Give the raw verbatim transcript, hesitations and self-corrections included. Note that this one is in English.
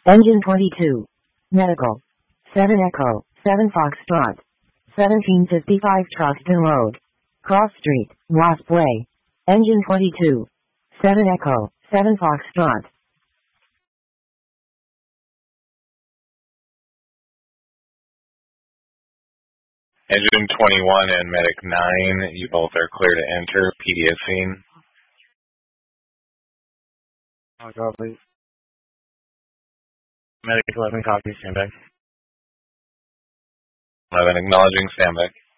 Engine twenty-two. Medical. seven Echo, seven Foxtrot. seventeen fifty-five Truxton Road. Cross Street, Wasp Way. Engine twenty-two. seven Echo, seven Foxtrot. Engine twenty-one and Medic nine, you both are clear to enter. P D at scene. Oh, God, please. Medic eleven, copy, stand by. eleven, acknowledging, stand by.